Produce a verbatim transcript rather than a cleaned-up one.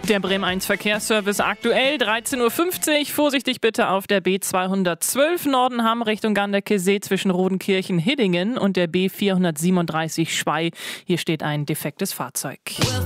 Der Bremen eins Verkehrsservice aktuell dreizehn Uhr fünfzig. Vorsichtig bitte auf der B zweihundertzwölf Nordenham Richtung Ganderkesee zwischen Rodenkirchen-Hiddingen und der B vierhundertsiebenunddreißig Schwei. Hier steht ein defektes Fahrzeug.